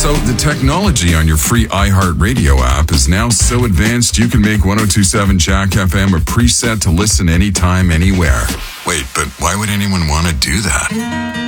So the technology on your free iHeartRadio app is now so advanced you can make 102.7 Jack FM a preset to listen anytime, anywhere. Wait, but why would anyone want to do that?